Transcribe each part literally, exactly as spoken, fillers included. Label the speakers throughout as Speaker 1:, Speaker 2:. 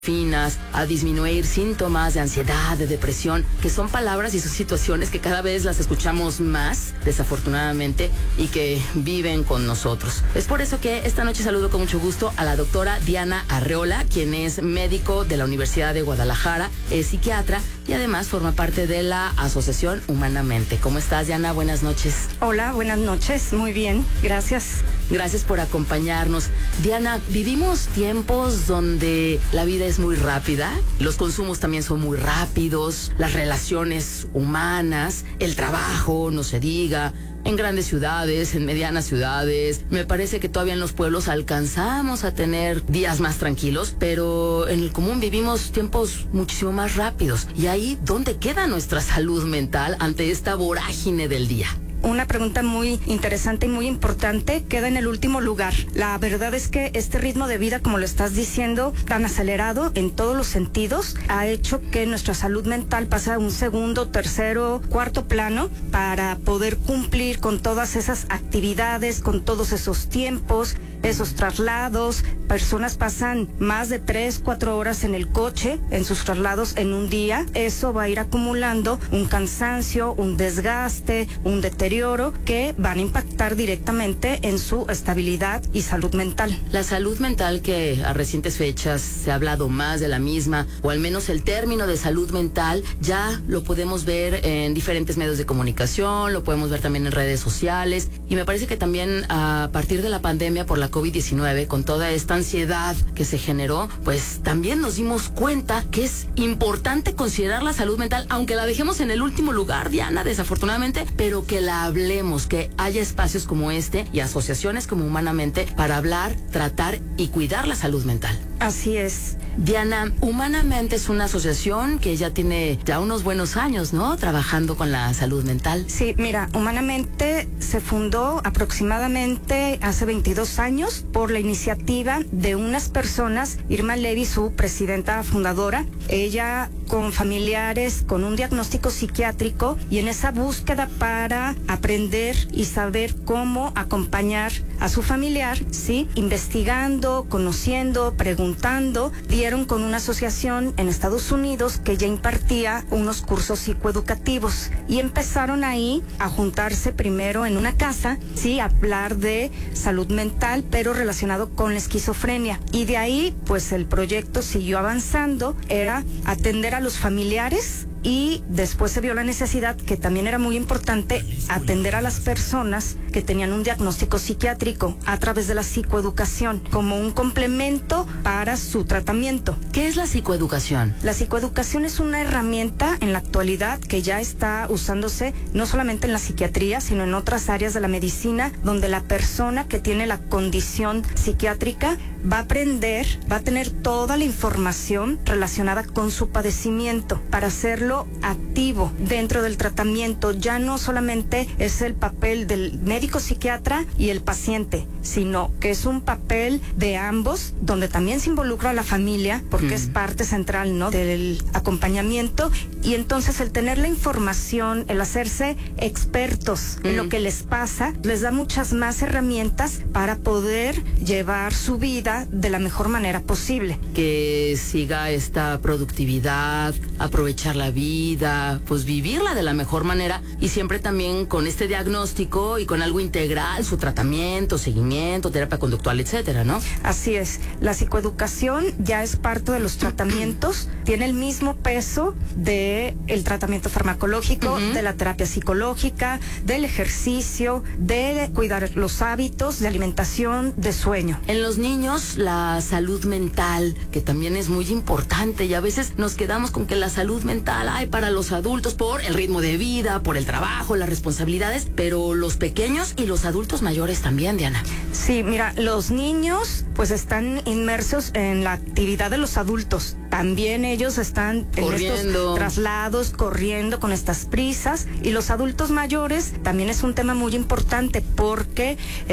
Speaker 1: finas, a disminuir síntomas de ansiedad, de depresión, que son palabras y son situaciones que cada vez las escuchamos más, desafortunadamente, y que viven con nosotros. Es por eso que esta noche saludo con mucho gusto a la doctora Diana Arreola, quien es médico de la Universidad de Guadalajara, es psiquiatra y además forma parte de la Asociación Humanamente. ¿Cómo estás, Diana? Buenas noches.
Speaker 2: Hola, buenas noches. Muy bien, gracias.
Speaker 1: Gracias por acompañarnos. Diana, vivimos tiempos donde la vida es muy rápida, los consumos también son muy rápidos, las relaciones humanas, el trabajo, no se diga, en grandes ciudades, en medianas ciudades. Me parece que todavía en los pueblos alcanzamos a tener días más tranquilos, pero en el común vivimos tiempos muchísimo más rápidos. Y ahí, ¿dónde queda nuestra salud mental ante esta vorágine del día?
Speaker 2: Una pregunta muy interesante y muy importante, queda en el último lugar. La verdad es que este ritmo de vida, como lo estás diciendo, tan acelerado en todos los sentidos, ha hecho que nuestra salud mental pase a un segundo, tercero, cuarto plano para poder cumplir con todas esas actividades, con todos esos tiempos, esos traslados. Personas pasan más de tres, cuatro horas en el coche, en sus traslados en un día. Eso va a ir acumulando un cansancio, un desgaste, un deterioro que van a impactar directamente en su estabilidad y salud mental.
Speaker 1: La salud mental, que a recientes fechas se ha hablado más de la misma, o al menos el término de salud mental, ya lo podemos ver en diferentes medios de comunicación, lo podemos ver también en redes sociales, y me parece que también a partir de la pandemia por la COVID diecinueve, con toda esta ansiedad que se generó, pues también nos dimos cuenta que es importante considerar la salud mental, aunque la dejemos en el último lugar, Diana, desafortunadamente, pero que la hablemos, que haya espacios como este y asociaciones como Humanamente para hablar, tratar y cuidar la salud mental.
Speaker 2: Así es.
Speaker 1: Diana, Humanamente es una asociación que ya tiene ya unos buenos años, ¿no? Trabajando con la salud mental.
Speaker 2: Sí, mira, Humanamente se fundó aproximadamente hace veintidós años por la iniciativa de unas personas, Irma Levy, su presidenta fundadora, ella con familiares con un diagnóstico psiquiátrico, y en esa búsqueda para aprender y saber cómo acompañar a su familiar, ¿sí? Investigando, conociendo, preguntando, dieron con una asociación en Estados Unidos que ya impartía unos cursos psicoeducativos, y empezaron ahí a juntarse primero en una casa, sí, a hablar de salud mental, pero relacionado con la esquizofrenia, y de ahí pues el proyecto siguió avanzando, era atender a los familiares, y después se vio la necesidad, que también era muy importante, atender a las personas que tenían un diagnóstico psiquiátrico a través de la psicoeducación como un complemento para su tratamiento.
Speaker 1: ¿Qué es la psicoeducación?
Speaker 2: La psicoeducación es una herramienta en la actualidad que ya está usándose no solamente en la psiquiatría, sino en otras áreas de la medicina, donde la persona que tiene la condición psiquiátrica va a aprender, va a tener toda la información relacionada con su padecimiento para hacerlo activo dentro del tratamiento. Ya no solamente es el papel del médico psiquiatra y el paciente, sino que es un papel de ambos, donde también se involucra a la familia, porque mm. es parte central, ¿no?, del acompañamiento. Y entonces el tener la información, el hacerse expertos mm. en lo que les pasa, les da muchas más herramientas para poder llevar su vida de la mejor manera posible.
Speaker 1: Que siga esta productividad, aprovechar la vida, pues vivirla de la mejor manera, y siempre también con este diagnóstico y con algo integral, su tratamiento, seguimiento, terapia conductual, etcétera, ¿no?
Speaker 2: Así es. La psicoeducación ya es parte de los tratamientos, tiene el mismo peso de el tratamiento farmacológico, uh-huh. de la terapia psicológica, del ejercicio, de cuidar los hábitos de alimentación, de sueño.
Speaker 1: En los niños, la salud mental, que también es muy importante, y a veces nos quedamos con que la salud mental hay para los adultos por el ritmo de vida, por el trabajo, las responsabilidades, pero los pequeños y los adultos mayores también, Diana.
Speaker 2: Sí, mira, los niños pues están inmersos en la actividad de los adultos. También ellos están en
Speaker 1: corriendo.
Speaker 2: estos traslados, corriendo con estas prisas, y los adultos mayores también es un tema muy importante, porque es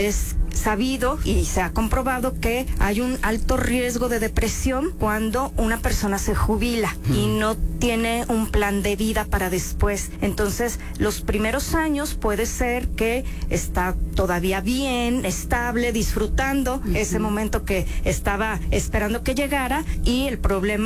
Speaker 2: sabido y se ha comprobado que hay un alto riesgo de depresión cuando una persona se jubila mm. y no tiene un plan de vida para después. Entonces, los primeros años puede ser que está todavía bien, estable, disfrutando uh-huh. ese momento que estaba esperando que llegara, y el problema